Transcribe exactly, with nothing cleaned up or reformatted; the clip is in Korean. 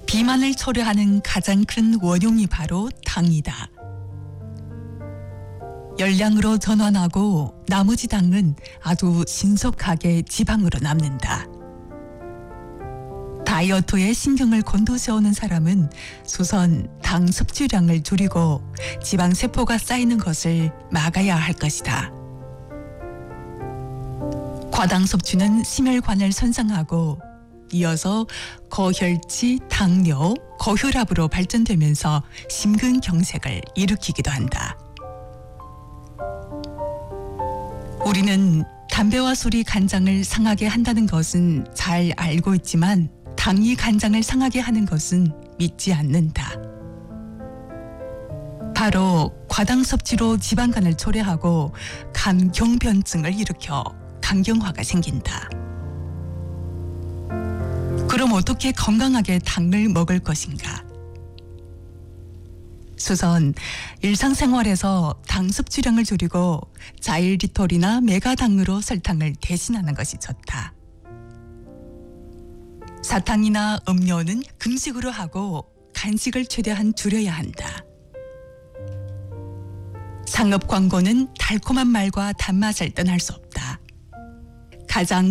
비만을 초래하는 가장 큰 원흉이 바로 당이다. 열량으로 전환하고 나머지 당은 아주 신속하게 지방으로 남는다. 다이어트에 신경을 곤두세우는 사람은 우선 당 섭취량을 줄이고 지방 세포가 쌓이는 것을 막아야 할 것이다. 과당 섭취는 심혈관을 손상하고 이어서 고혈치, 당뇨, 고혈압으로 발전되면서 심근경색을 일으키기도 한다. 우리는 담배와 술이 간장을 상하게 한다는 것은 잘 알고 있지만 당이 간장을 상하게 하는 것은 믿지 않는다. 바로 과당 섭취로 지방간을 초래하고 간경변증을 일으켜 간경화가 생긴다. 그럼 어떻게 건강하게 당을 먹을 것인가? 우선 일상생활에서 당 섭취량을 줄이고 자일리톨이나 메가당으로 설탕을 대신하는 것이 좋다. 사탕이나 음료는 금식으로 하고 간식을 최대한 줄여야 한다. 상업 광고는 달콤한 말과 단맛을 떠날 수 없다. 가장